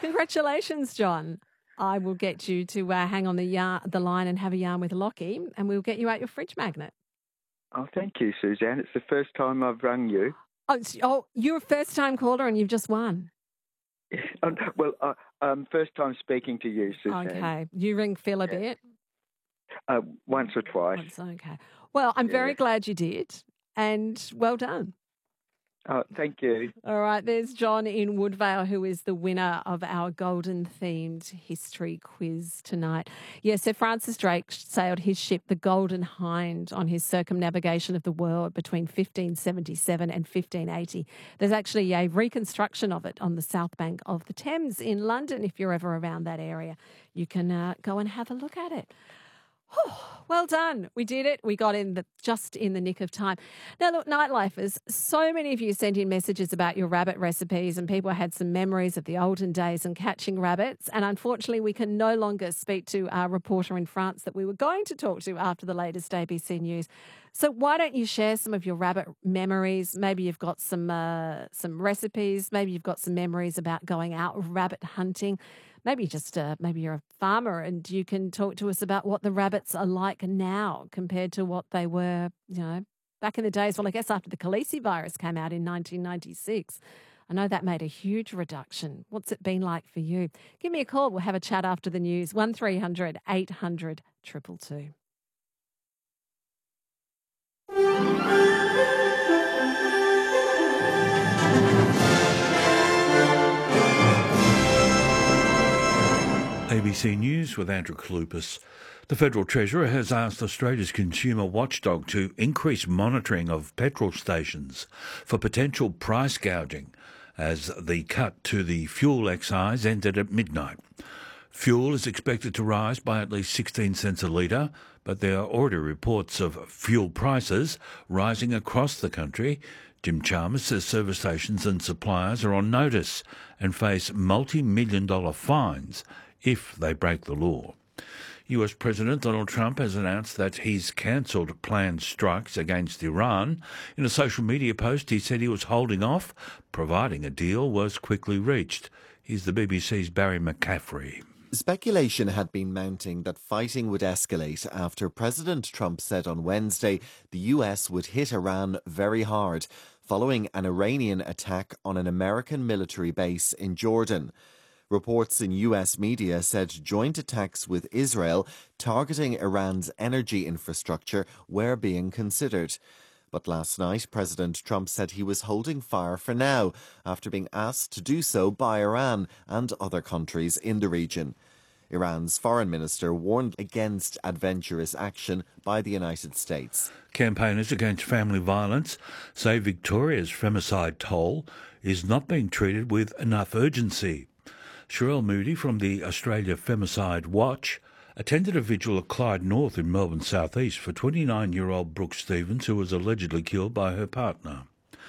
Congratulations, John. I will get you to hang on the line and have a yarn with Lockie, and we'll get you out your fridge magnet. Oh, thank you, Suzanne. It's the first time I've rung you. Oh, you're a first-time caller and you've just won. Well, first time speaking to you, Suzanne. Okay. You ring Phil a bit? Once or twice. Okay. Well, I'm very glad you did, and well done. Oh, thank you. All right, there's John in Woodvale, who is the winner of our golden-themed history quiz tonight. Yes, Sir Francis Drake sailed his ship, the Golden Hind, on his circumnavigation of the world between 1577 and 1580. There's actually a reconstruction of it on the south bank of the Thames in London. If you're ever around that area, you can go and have a look at it. Well done. We did it. We got in just in the nick of time. Now, look, Nightlifers, so many of you sent in messages about your rabbit recipes, and people had some memories of the olden days and catching rabbits. And unfortunately, we can no longer speak to our reporter in France that we were going to talk to after the latest ABC News. So why don't you share some of your rabbit memories? Maybe you've got some recipes. Maybe you've got some memories about going out rabbit hunting. Maybe maybe you're a farmer and you can talk to us about what the rabbits are like now compared to what they were, back in the days. Well, I guess after the Khaleesi virus came out in 1996. I know that made a huge reduction. What's it been like for you? Give me a call. We'll have a chat after the news. 1300 800 222. ABC News with Andrew Kalupas. The Federal Treasurer has asked Australia's consumer watchdog to increase monitoring of petrol stations for potential price gouging as the cut to the fuel excise ended at midnight. Fuel is expected to rise by at least 16 cents a litre, but there are already reports of fuel prices rising across the country. Jim Chalmers says service stations and suppliers are on notice and face multi-million-dollar fines if they break the law. US President Donald Trump has announced that he's cancelled planned strikes against Iran. In a social media post, he said he was holding off, providing a deal was quickly reached. Here's the BBC's Barry McCaffrey. Speculation had been mounting that fighting would escalate after President Trump said on Wednesday the US would hit Iran very hard, following an Iranian attack on an American military base in Jordan. Reports in US media said joint attacks with Israel targeting Iran's energy infrastructure were being considered. But last night, President Trump said he was holding fire for now, after being asked to do so by Iran and other countries in the region. Iran's foreign minister warned against adventurous action by the United States. Campaigners against family violence say Victoria's femicide toll is not being treated with enough urgency. Sherelle Moody from the Australia Femicide Watch attended a vigil at Clyde North in Melbourne South East for 29-year-old Brooke Stevens, who was allegedly killed by her partner.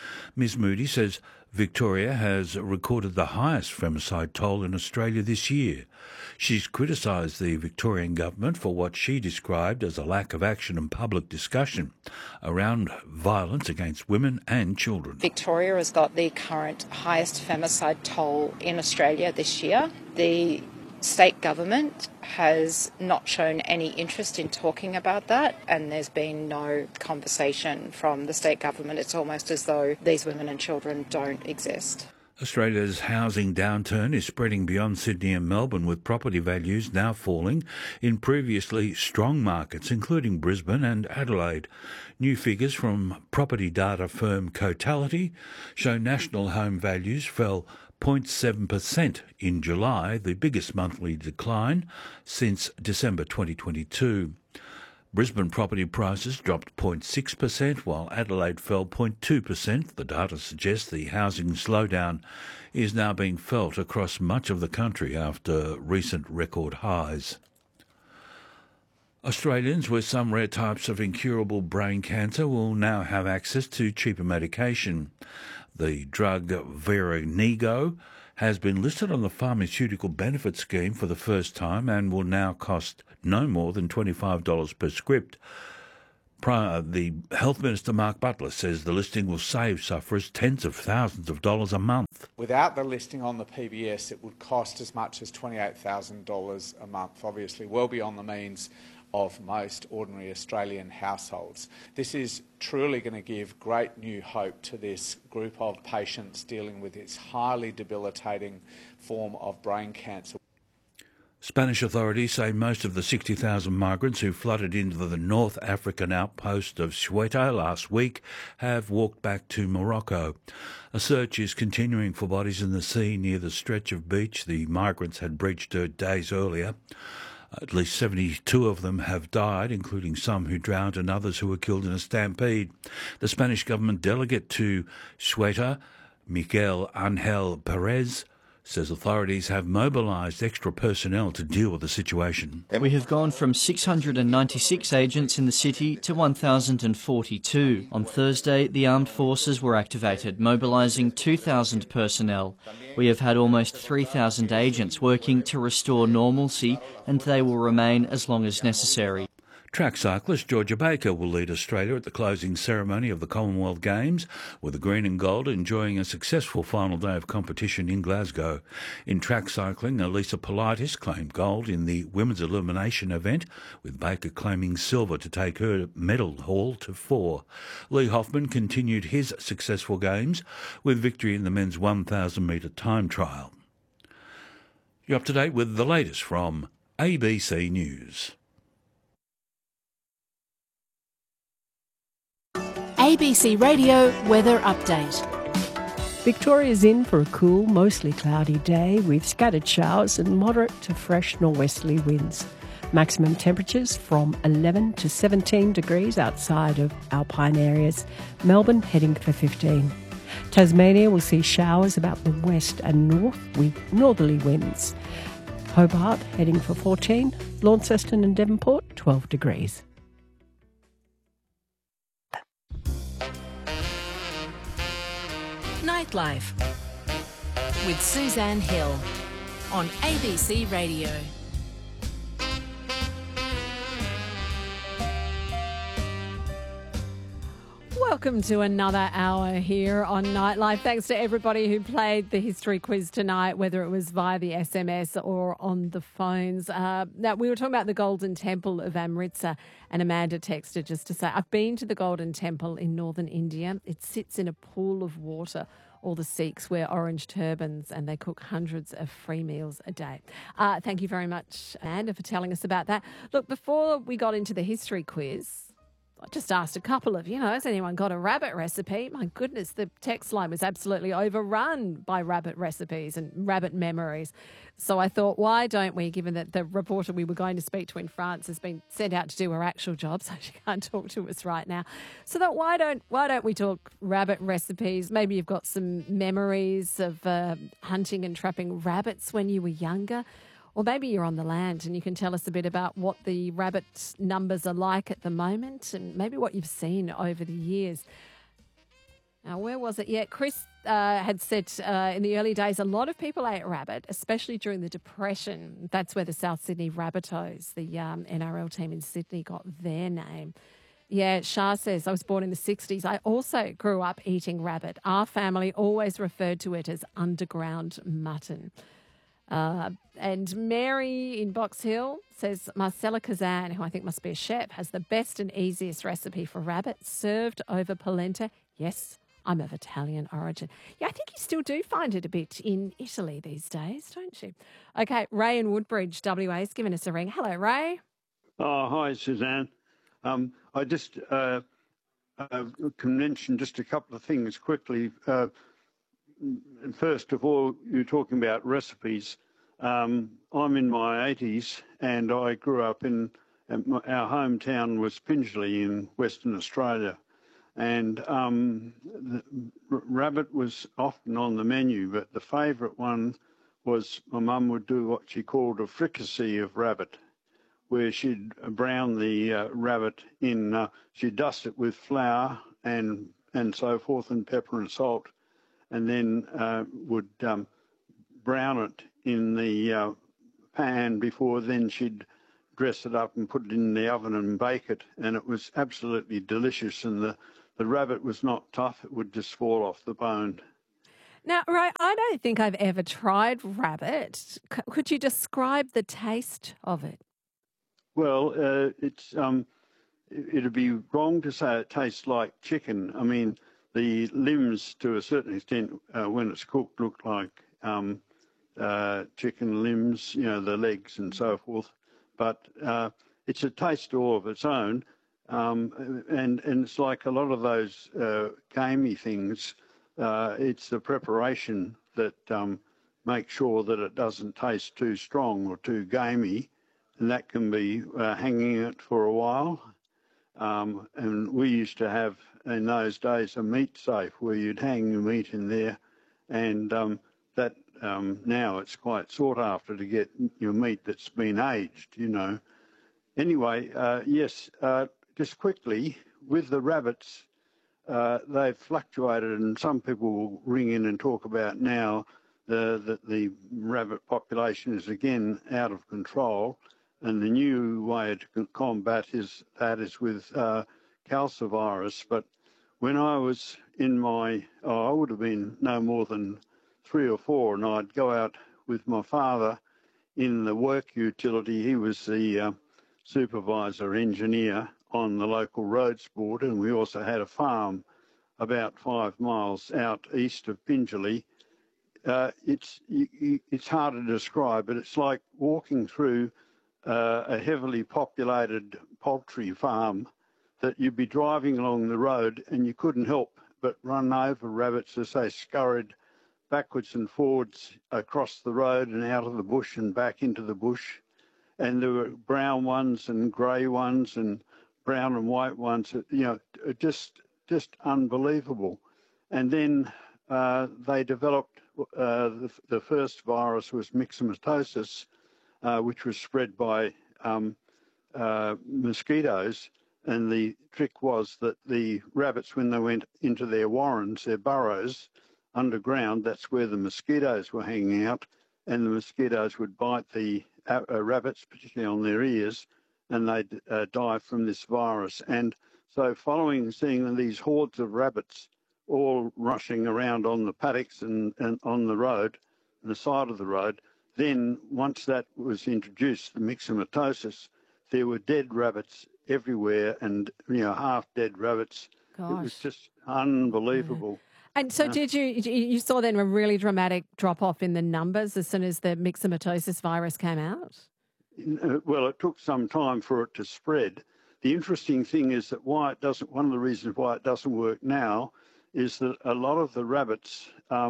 Ms Moody says Victoria has recorded the highest femicide toll in Australia this year. She's criticised the Victorian government for what she described as a lack of action and public discussion around violence against women and children. Victoria has got the current highest femicide toll in Australia this year. The state government has not shown any interest in talking about that, and there's been no conversation from the state government. It's almost as though these women and children don't exist. Australia's housing downturn is spreading beyond Sydney and Melbourne, with property values now falling in previously strong markets, including Brisbane and Adelaide. New figures from property data firm Cotality show national home values fell 0.7% in July, the biggest monthly decline since December 2022. Brisbane property prices dropped 0.6%, while Adelaide fell 0.2%. The data suggests the housing slowdown is now being felt across much of the country after recent record highs. Australians with some rare types of incurable brain cancer will now have access to cheaper medication. The drug Veronigo has been listed on the Pharmaceutical Benefit Scheme for the first time and will now cost no more than $25 per script. The Health Minister Mark Butler says the listing will save sufferers tens of thousands of dollars a month. Without the listing on the PBS, it would cost as much as $28,000 a month, obviously well beyond the means of most ordinary Australian households. This is truly going to give great new hope to this group of patients dealing with this highly debilitating form of brain cancer. Spanish authorities say most of the 60,000 migrants who flooded into the North African outpost of Ceuta last week have walked back to Morocco. A search is continuing for bodies in the sea near the stretch of beach the migrants had breached days earlier. At least 72 of them have died, including some who drowned and others who were killed in a stampede. The Spanish government delegate to Ceuta, Miguel Angel Perez, says authorities have mobilised extra personnel to deal with the situation. We have gone from 696 agents in the city to 1,042. On Thursday, the armed forces were activated, mobilising 2,000 personnel. We have had almost 3,000 agents working to restore normalcy, and they will remain as long as necessary. Track cyclist Georgia Baker will lead Australia at the closing ceremony of the Commonwealth Games, with the green and gold enjoying a successful final day of competition in Glasgow. In track cycling, Elisa Politis claimed gold in the women's elimination event, with Baker claiming silver to take her medal haul to 4. Lee Hoffman continued his successful games with victory in the men's 1,000-metre time trial. You're up to date with the latest from ABC News. ABC Radio Weather Update. Victoria's in for a cool, mostly cloudy day with scattered showers and moderate to fresh norwesterly winds. Maximum temperatures from 11 to 17 degrees outside of alpine areas. Melbourne heading for 15. Tasmania will see showers about the west and north with northerly winds. Hobart heading for 14. Launceston and Devonport 12 degrees. Nightlife with Suzanne Hill on ABC Radio. Welcome to another hour here on Nightlife. Thanks to everybody who played the history quiz tonight, whether it was via the SMS or on the phones. Now, we were talking about the Golden Temple of Amritsar, and Amanda texted just to say, I've been to the Golden Temple in northern India. It sits in a pool of water. All the Sikhs wear orange turbans and they cook hundreds of free meals a day. Thank you very much, Amanda, for telling us about that. Look, before we got into the history quiz, I just asked a couple of, has anyone got a rabbit recipe? My goodness, the text line was absolutely overrun by rabbit recipes and rabbit memories. So I thought, why don't we, given that the reporter we were going to speak to in France has been sent out to do her actual job, so she can't talk to us right now. So that why don't we talk rabbit recipes? Maybe you've got some memories of hunting and trapping rabbits when you were younger. Or maybe you're on the land and you can tell us a bit about what the rabbit numbers are like at the moment and maybe what you've seen over the years. Now, where was it? Yeah, Chris had said in the early days a lot of people ate rabbit, especially during the Depression. That's where the South Sydney Rabbitohs, the NRL team in Sydney, got their name. Yeah, Shah says, I was born in the 60s. I also grew up eating rabbit. Our family always referred to it as underground mutton. And Mary in Box Hill says, Marcella Kazan, who I think must be a chef, has the best and easiest recipe for rabbit served over polenta. Yes, I'm of Italian origin. Yeah, I think you still do find it a bit in Italy these days, don't you? Okay, Ray in Woodbridge, WA, has given us a ring. Hello, Ray. Oh, hi, Suzanne. I just can mention just a couple of things quickly. First of all, you're talking about recipes. I'm in my 80s and I grew up in, our hometown was Pingelly in Western Australia. And the rabbit was often on the menu, but the favourite one was my mum would do what she called a fricassee of rabbit, where she'd brown the rabbit in, she'd dust it with flour and so forth and pepper and salt, and then would brown it in the pan before then she'd dress it up and put it in the oven and bake it. And it was absolutely delicious. And the rabbit was not tough. It would just fall off the bone. Now, Ray, I don't think I've ever tried rabbit. Could you describe the taste of it? Well, it'd be wrong to say it tastes like chicken. I mean, the limbs, to a certain extent, when it's cooked, look like chicken limbs, the legs and so forth. But it's a taste all of its own, and it's like a lot of those gamey things. It's the preparation that makes sure that it doesn't taste too strong or too gamey, and that can be hanging it for a while. And we used to have, in those days, a meat safe where you'd hang your meat in there, and that now it's quite sought after to get your meat that's been aged, Anyway, yes, just quickly, with the rabbits, they've fluctuated, and some people will ring in and talk about now that the rabbit population is again out of control. And the new way to combat is with calcivirus. But when I was in I would have been no more than 3 or 4, and I'd go out with my father in the work utility. He was the supervisor engineer on the local roads board, and we also had a farm about 5 miles out east of Pingelly. It's hard to describe, but it's like walking through a heavily populated poultry farm, that you'd be driving along the road and you couldn't help but run over rabbits as they scurried backwards and forwards across the road and out of the bush and back into the bush. And there were brown ones and grey ones and brown and white ones, just unbelievable. And then they developed, the first virus was myxomatosis, which was spread by mosquitoes. And the trick was that the rabbits, when they went into their warrens, their burrows underground, that's where the mosquitoes were hanging out, and the mosquitoes would bite the rabbits, particularly on their ears, and they'd die from this virus. And so seeing these hordes of rabbits all rushing around on the paddocks and on the road, on the side of the road, then once that was introduced, the myxomatosis, there were dead rabbits everywhere, and half dead rabbits. Gosh. It was just unbelievable. Yeah. And so did you saw then a really dramatic drop off in the numbers as soon as the myxomatosis virus came out? Well, it took some time for it to spread. The interesting thing is that one of the reasons why it doesn't work now is that a lot of the rabbits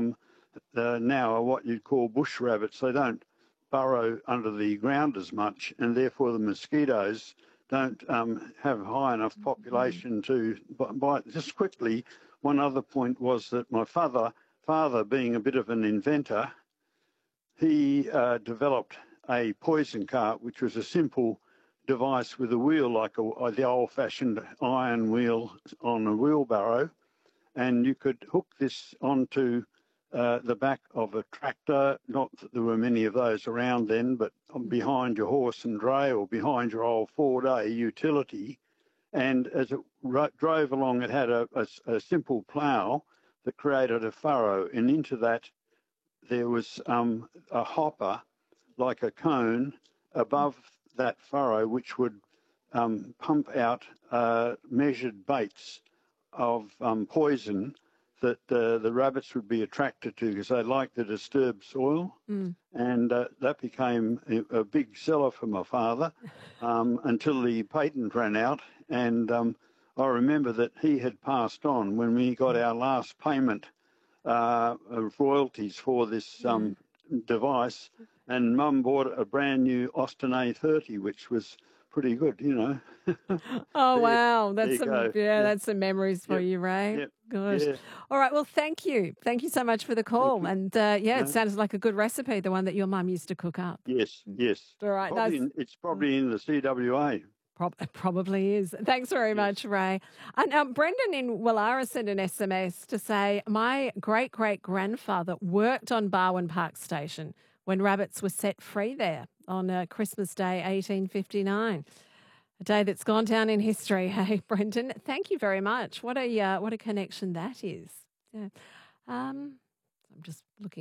now are what you'd call bush rabbits. They don't burrow under the ground as much, and therefore the mosquitoes don't have high enough population to bite. Just quickly, one other point was that my father being a bit of an inventor, he developed a poison cart, which was a simple device with a wheel like the old-fashioned iron wheel on a wheelbarrow, and you could hook this onto the back of a tractor. Not that there were many of those around then, but behind your horse and dray or behind your old 4-day utility. And as it drove along, it had a simple plough that created a furrow, and into that there was a hopper, like a cone, above that furrow, which would pump out measured baits of poison that the rabbits would be attracted to because they like the disturbed soil. Mm. And that became a big seller for my father until the patent ran out. And I remember that he had passed on when we got our last payment of royalties for this device, and Mum bought a brand new Austin A30, which was pretty good, Oh, wow. That's some memories for you, Ray. Yep. Gosh. Yeah. All right. Well, thank you. Thank you so much for the call. And it sounds like a good recipe, the one that your mum used to cook up. Yes. All right. It's probably in the CWA. Probably is. Thanks very much, Ray. And Brendan in Wallara sent an SMS to say, my great-great-grandfather worked on Barwon Park Station when rabbits were set free there on Christmas Day, 1859. A day that's gone down in history. Hey, Brendan, thank you very much. What a connection that is. Yeah. I'm just looking